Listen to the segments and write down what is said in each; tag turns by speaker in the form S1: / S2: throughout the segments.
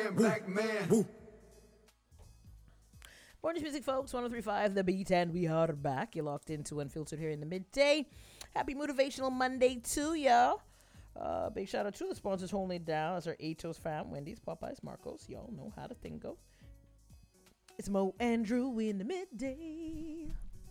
S1: black man.
S2: Morning music, folks. 103.5 The Beat, and we are back. You're locked into Unfiltered here in the midday. Happy Motivational Monday to y'all. Big shout out to the sponsors holding it down. That's our Atos fam, Wendy's, Popeyes, Marcos. Y'all know how the thing go. It's Mo and Drew in the midday.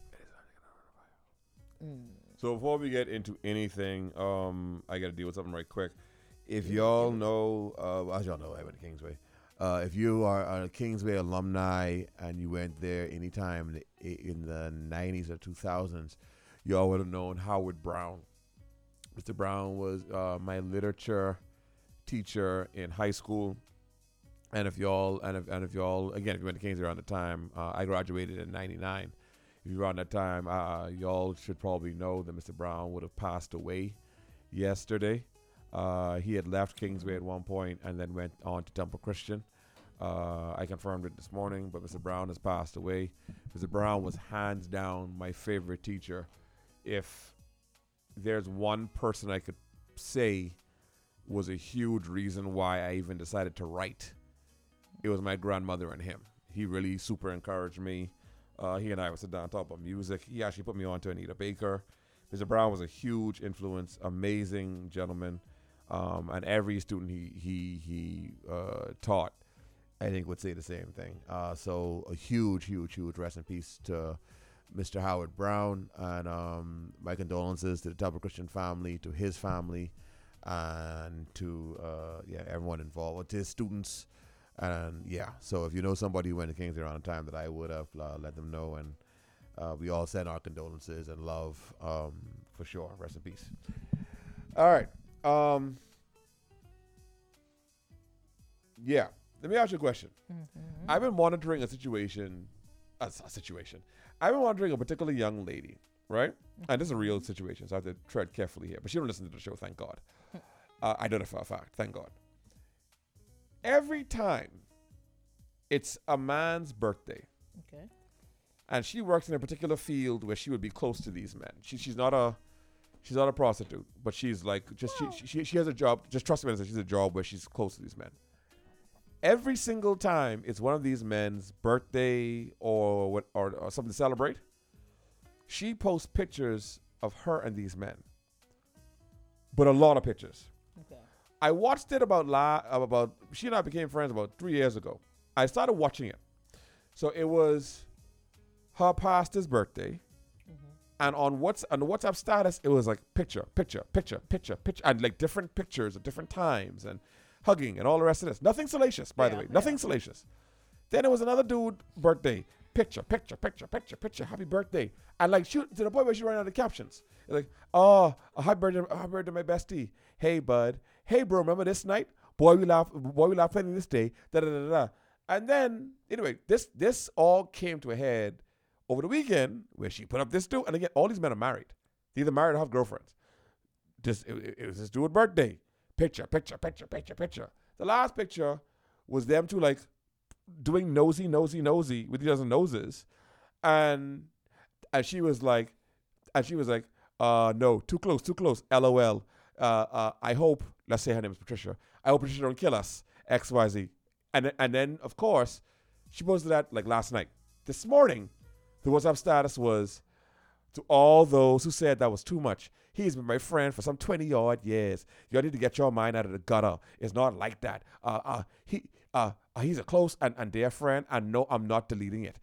S3: So before we get into anything, I got to deal with something right quick. If y'all know, as y'all know, I went to Kingsway. If you are a Kingsway alumni and you went there anytime in the 90s or 2000s, y'all would have known Howard Brown. Mr. Brown was my literature teacher in high school. And if y'all, again, if you went to Kingsway around the time, I graduated in 99. If you were around that time, y'all should probably know that Mr. Brown would have passed away yesterday. He had left Kingsway at one point and then went on to Temple Christian. I confirmed it this morning, but Mr. Brown has passed away. Mr. Brown was hands down my favorite teacher. If there's one person I could say was a huge reason why I even decided to write, it was my grandmother and him. He really super encouraged me. He and I would sit down and talk about music. He actually put me on to Anita Baker. Mr. Brown was a huge influence, amazing gentleman. And every student he taught, I think, would say the same thing. So a huge rest in peace to Mr. Howard Brown, and my condolences to the Temple Christian family, to his family, and to everyone involved, to his students. And so if you know somebody who went to Kingsway around the time, that I would have let them know, and we all send our condolences and love, for sure. Rest in peace. All right. Let me ask you a question. Mm-hmm. I've been monitoring a situation. I've been monitoring a particular young lady, right? Mm-hmm. And this is a real situation, so I have to tread carefully here. But she don't listen to the show, thank God. I know that for a fact, thank God. Every time it's a man's birthday,
S2: okay,
S3: and she works in a particular field where she would be close to these men. She's not a prostitute, but she's like, she has a job. Just trust me, she's a job where she's close to these men. Every single time it's one of these men's birthday or something to celebrate, she posts pictures of her and these men. But a lot of pictures.
S2: Okay.
S3: I watched it about she and I became friends about 3 years ago. I started watching it. So it was her pastor's birthday. And on the WhatsApp status, it was like picture, and like different pictures at different times, and hugging and all the rest of this. Nothing salacious, by the way. Nothing salacious. Then it was another dude birthday. Picture, happy birthday. And like to the point where she ran out of captions. Like, oh, a happy birthday, my bestie. Hey, bud. Hey, bro, remember this night? Boy, we laugh plenty this day. Da da da da. And then, anyway, this all came to a head over the weekend, where she put up this dude, and again, all these men are married. They either married or have girlfriends. It was this dude's birthday. Picture. The last picture was them two like doing nosy with each other's noses, and she was like, no, too close. LOL. I hope. Let's say her name is Patricia. I hope Patricia don't kill us. XYZ. And then of course, she posted that like last night. This morning, the WhatsApp status was, to all those who said that was too much. He's been my friend for some 20-odd years. You need to get your mind out of the gutter. It's not like that. He's a close and dear friend, and no, I'm not deleting it.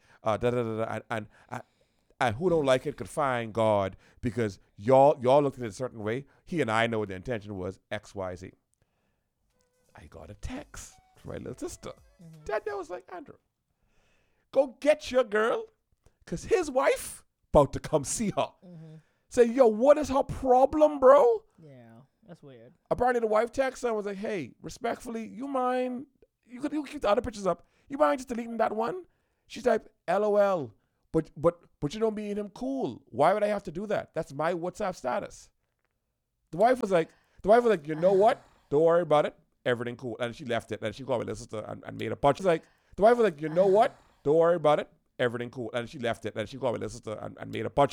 S3: And who don't like it could find God, because y'all looked at it a certain way. He and I know what the intention was, XYZ. I got a text from my little sister. Dad was like, Andrew, go get your girl, because his wife about to come see her. Say, yo, what is her problem, bro?
S2: Yeah, that's weird.
S3: Apparently the wife texted and was like, hey, respectfully, you mind, you keep the other pictures up. You mind just deleting that one? She typed, LOL. But you don't mean him cool. Why would I have to do that? That's my WhatsApp status. The wife was like, you know what? Don't worry about it. Everything cool. And she left it. And she called my little sister and made a bunch. She's like, the wife was like, you know what? Don't worry about it. Everything cool. And she left it. And she called my little sister and made a bunch